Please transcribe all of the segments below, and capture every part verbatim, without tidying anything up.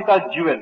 Adhyatmika jewel.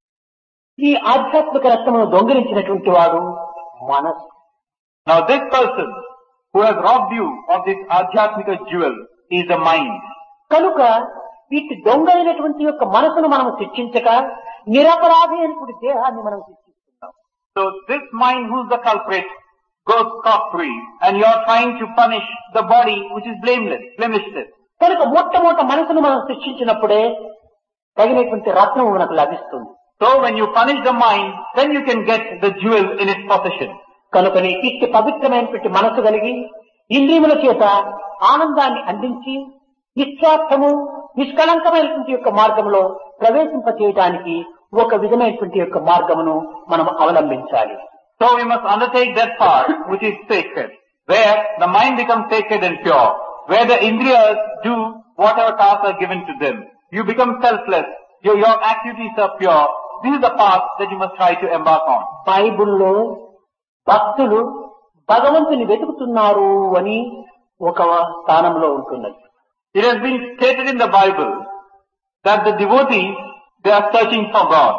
ఈ ఆధ్యాత్మిక రత్నమును దొంగిలించినటువంటి వాడు మనసు. Now this person who has robbed you of this Adhyatmika jewel is the mind. కనుక వీటి దొంగైనటువంటి యొక్క మనసును మనం శిక్షించక నిరపరాధి అయినటువంటి దేహాన్ని మనం శిక్షిస్తున్నాం. So this mind who is the culprit goes scot-free, and you are trying to punish the body which is blameless, blemishless. కనుక మొట్టమొదట మనసును మనం శిక్షించినప్పుడే తగినటువంటి రత్నము మనకు లభిస్తుంది. So when you punish the mind, then you can get the jewel in its possession. కనుకని ఇట్టి పవిత్రమైనటువంటి మనసు కలిగి ఇంద్రియముల చేత ఆనందాన్ని అందించి నిస్వార్థము నిష్కళంకమైనటువంటి యొక్క మార్గంలో ప్రవేశింప చేయడానికి ఒక విధమైనటువంటి యొక్క మార్గమును మనం అవలంబించాలి. So we must undertake that path which is sacred, where the mind becomes sacred and pure, where the indriyas do whatever tasks are given to them. You become selfless, your, your activities are pure. This is the path that you must try to embark on. బైబిల్లో భక్తులు భగవంతుని వెతుకుతున్నారు అని ఒక స్థానంలో ఉంటున్నది. It has been stated in the Bible that the devotees, they are searching for God.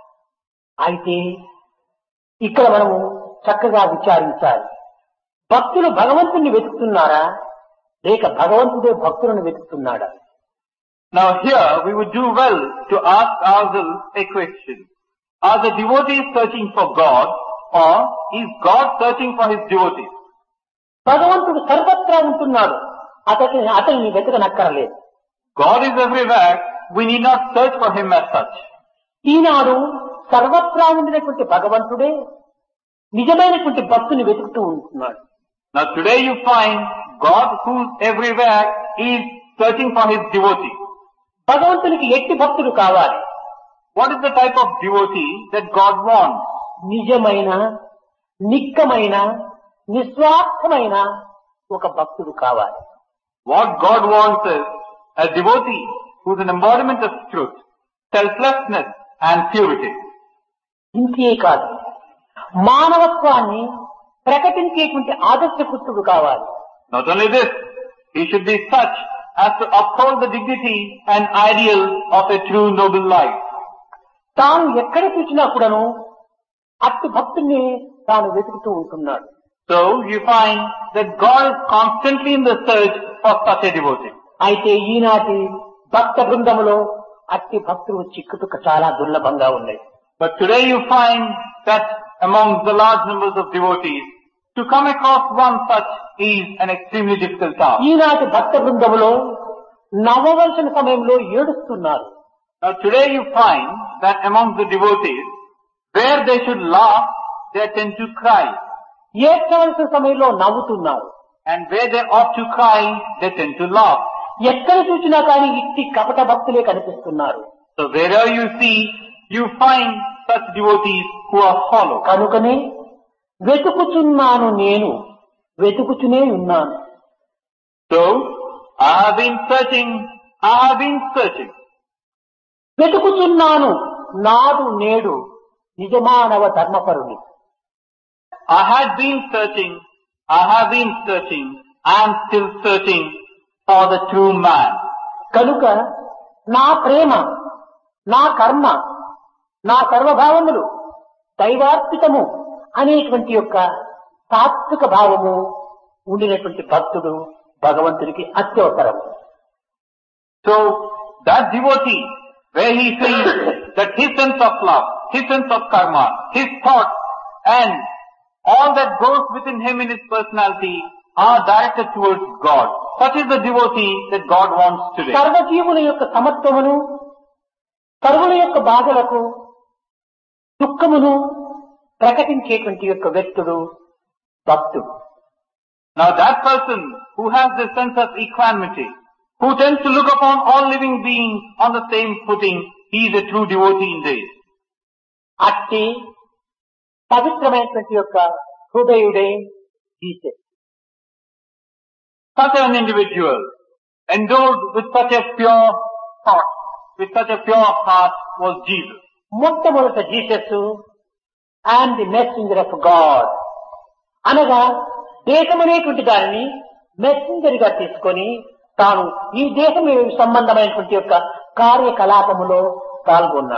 అయితే ఇక్కడ మనము చక్కగా విచారించాలి. భక్తులు భగవంతుని వెతుకుతున్నారా లేక భగవంతుడే భక్తులను వెతుకుతున్నాడా? Now here we would do well to ask ourselves a question. Are the devotees searching for God, or is God searching for his devotees? భగవంతుడు సర్వత్రా ఉంటున్నాడు, అతని అతన్ని వెతకనక్కరలేదు. God is everywhere, we need not search for him as such. ఈనాడు సర్వత్రా ఉండినటువంటి భగవంతుడే నిజమైనటువంటి భక్తుని వెతుకుతూ ఉంటున్నాడు. Now today you find God who is everywhere is searching for his devotee. భగవంతునికి ఎట్టి భక్తుడు కావాలి? What is the type of devotee that God wants? నిజమైన నిక్కమైన నిస్వార్థమైన ఒక భక్తుడు కావాలి. What God wants is a devotee who is an embodiment of truth, selflessness and purity. ఇంతే కాదు, మానవత్వాన్ని ప్రకటించేటువంటి ఆదర్శ పుత్రుడు కావాలి. Not only this, he should be such as to uphold the dignity and ideal of a true noble life. తాను ఎక్కడ చూసినా కూడాను అట్టి భక్తుల్ని తాను వెతుకుతూ ఉంటున్నాడు. So you find that God is constantly in the search for such a devotee. అయితే ఈనాటి భక్త బృందములో అట్టి భక్తులు చిక్కుతుక చాలా దుర్లభంగా ఉన్నాయి. But today you find that among the large numbers of devotees, to come across one such is an extremely difficult task. ఈనాటి భక్త బృందములో నవ్వవలసిన సమయంలో ఏడుస్తున్నారు. Now today you find that among the devotees, where they should laugh, they tend to cry. ఏడ్చవలసిన సమయంలో నవ్వుతున్నారు. And where they ought to cry, they tend to laugh. ఎక్కడ చూసినా కానీ ఇట్టి కపట భక్తులే కనిపిస్తున్నారు. So wherever you see, you find such devotees who are hollow. కనుకనే వెతుకుచున్నాను, నేను వెతుకుచునే ఉన్నాను. So I have been searching, I have been searching. వెతుకుచున్నాను నాడు నేడు నిజమానవ ధర్మపరుని. I had been searching, I have been searching, I am still searching for the true man. కనుక నా ప్రేమ, నా కర్మ, నా సర్వభావములు దైవార్పితము అనేటువంటి యొక్క తాత్విక భావము ఉండినటువంటి భక్తుడు భగవంతునికి అత్యవసరం. So that devotee, where he feels that his sense of love, his sense of karma, his thoughts and all that goes within him in his personality are directed towards God. Such is the devotee that God wants today. సర్వజీవుల యొక్క సమత్వమును, సర్వుల యొక్క బాధలకు దుఃఖమును ప్రకటించేటువంటి యొక్క వ్యక్తుడు భక్తుడు. Now that person who has this sense of equanimity, who tends to look upon all living beings on the same footing, he is a true devotee indeed. అట్టి పవిత్రమైనటువంటి యొక్క హృదయుడే Jesus. Such an individual, endowed with such a pure thought, with such a pure heart was Jesus. మొట్టమొదట Jesus and the messenger of God అనగా దేశమనేటువంటి దానిని messenger గా తీసుకొని తాను ఈ దేశం సంబంధమైనటువంటి యొక్క కార్యకలాపములో పాల్గొన్నాడు.